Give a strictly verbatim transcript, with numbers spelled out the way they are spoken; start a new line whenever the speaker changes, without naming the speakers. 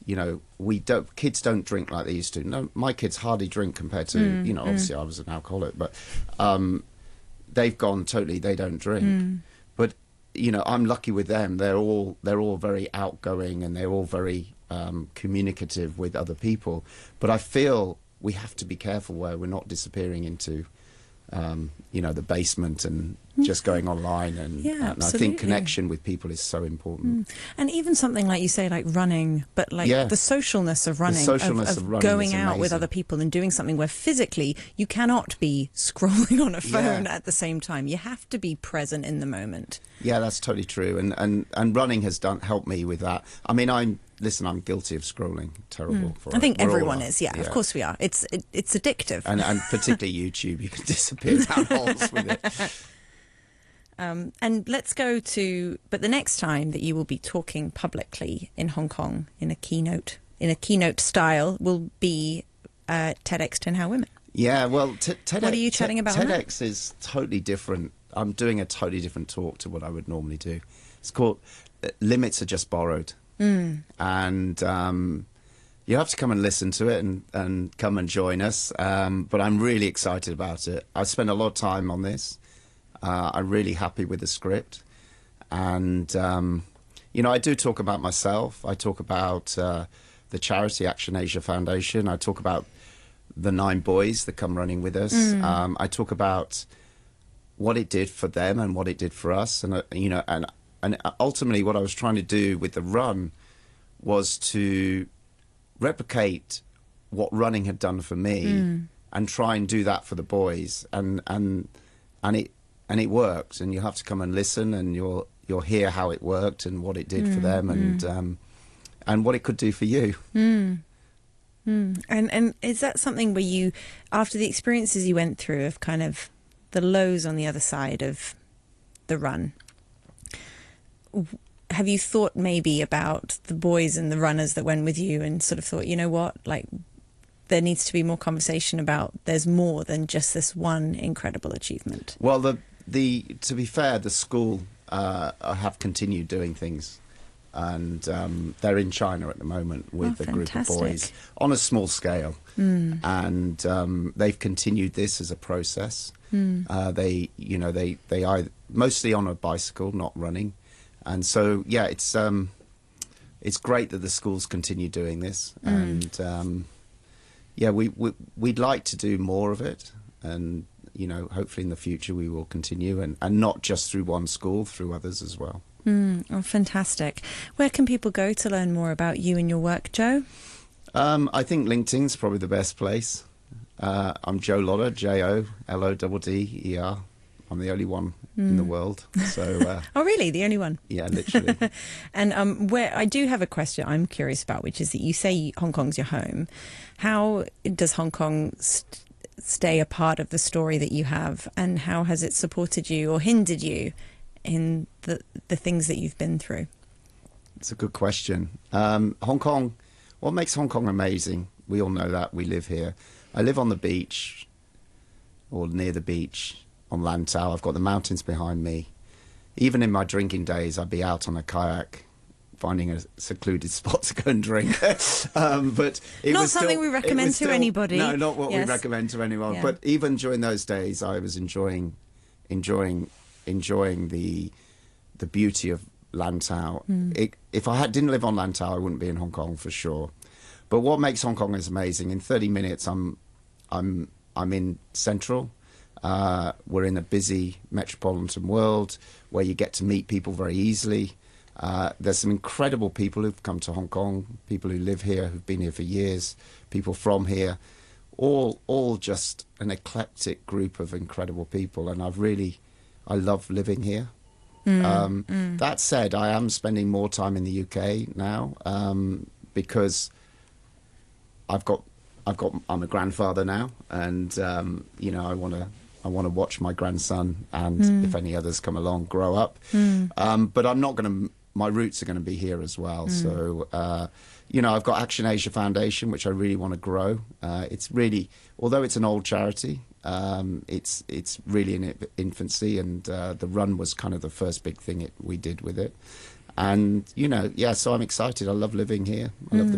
you know, we don't, kids don't drink like they used to. No, my kids hardly drink compared to, mm, you know, obviously mm. I was an alcoholic, but um, they've gone totally, they don't drink. Mm. But, you know, I'm lucky with them. They're all, they're all very outgoing and they're all very um, communicative with other people. But I feel we have to be careful where we're not disappearing into, um, you know, the basement and just going online. And,
yeah,
and I think connection with people is so important.
Mm. And even something like you say, like running, but like yeah. the socialness of running,
the socialness
of,
of,
of
running
going
is
out
amazing.
with other people and doing something where physically you cannot be scrolling on a phone
yeah.
at the same time. You have to be present in the moment.
Yeah, that's totally true. And, and, and running has done helped me with that. I mean, I'm, listen, I'm guilty of scrolling. Terrible.
Mm.
For
I think
We're
everyone is. Yeah, yeah, of course we are. It's it, it's addictive.
And, and particularly YouTube, you can disappear down holes with it.
Um, and let's go to, but the next time that you will be talking publicly in Hong Kong in a keynote, in a keynote style, will be uh, TEDx ten How Women.
Yeah, well, t- TEDx,
what are you chatting about?
TEDx is totally different. I'm doing a totally different talk to what I would normally do. It's called uh, Limits Are Just Borrowed. Mm. And um, you have to come and listen to it and, and come and join us. Um, but I'm really excited about it. I spent a lot of time on this. Uh, I'm really happy with the script. And, um, you know, I do talk about myself. I talk about uh, the charity Action Asia Foundation. I talk about the nine boys that come running with us. Mm. Um, I talk about what it did for them and what it did for us. And, uh, you know, and, and ultimately what I was trying to do with the run was to replicate what running had done for me mm. and try and do that for the boys. And, and, and it, And it worked, and you have to come and listen, and you'll you'll hear how it worked and what it did mm, for them, and mm. um, and what it could do for you.
Mm. Mm. And and is that something where you, after the experiences you went through of kind of the lows on the other side of the run, have you thought maybe about the boys and the runners that went with you, and sort of thought, you know what, like, there needs to be more conversation about there's more than just this one incredible achievement?
Well, the the to be fair, the school uh, have continued doing things, and um, they're in China at the moment with
oh,
a group of boys on a small scale, mm. and um, they've continued this as a process. Mm. Uh, they, you know, they they are mostly on a bicycle, not running, and so yeah, it's um, it's great that the schools continue doing this, mm. and. Um, Yeah, we, we, we'd like to do more of it, and, you know, hopefully in the future we will continue, and, and not just through one school, through others as well.
Mm, oh, fantastic. Where can people go to learn more about you and your work, Joe?
Um, I think LinkedIn's probably the best place. Uh, I'm Joe Lodder, J O L O D D E R. I'm the only one mm. in the world. So. Uh,
oh, really? The only one?
Yeah, literally.
And um, where I do have a question I'm curious about, which is that you say Hong Kong's your home. How does Hong Kong st- stay a part of the story that you have, and how has it supported you or hindered you in the the things that you've been through?
It's a good question. Um, Hong Kong, what makes Hong Kong amazing? We all know that. We live here. I live on the beach, or near the beach, on Lantau. I've got the mountains behind me. Even in my drinking days, I'd be out on a kayak, finding a secluded spot to go and drink. um, but it
not
was
something
still,
we recommend to
still,
anybody.
No, not what
yes.
we recommend to anyone.
Yeah.
But even during those days, I was enjoying, enjoying, enjoying the the beauty of Lantau. Mm. It, if I had, didn't live on Lantau, I wouldn't be in Hong Kong for sure. But what makes Hong Kong is amazing. In thirty minutes, I'm, I'm, I'm in Central. Uh, we're in a busy metropolitan world where you get to meet people very easily. Uh, there's some incredible people who've come to Hong Kong, people who live here, who've been here for years, people from here, all all just an eclectic group of incredible people. And I've really, I love living here. Mm, um, mm. That said, I am spending more time in the U K now um, because I've got, I've got, I'm a grandfather now, and um, you know, I want to. I want to watch my grandson and, mm. if any others come along, grow up. Mm. Um, but I'm not going to, my roots are going to be here as well. Mm. So, uh, you know, I've got Action Asia Foundation, which I really want to grow. Uh, it's really, although it's an old charity, um, it's it's really in infancy, and uh, the run was kind of the first big thing it, we did with it. And, you know, yeah, so I'm excited. I love living here. I love mm. the